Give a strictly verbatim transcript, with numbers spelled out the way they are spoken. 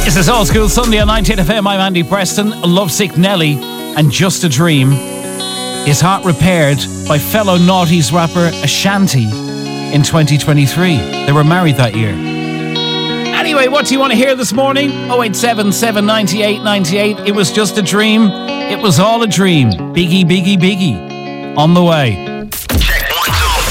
This is Old School Sunday on ninety-eight F M. I'm Andy Preston. Lovesick Nelly and Just a Dream. His heart repaired by fellow Naughties rapper Ashanti in twenty twenty-three. They were married that year. Anyway, what do you want to hear this morning? oh eight seven seven, nine eight nine eight. It was just a dream. It was all a dream. Biggie, biggie, biggie. On the way.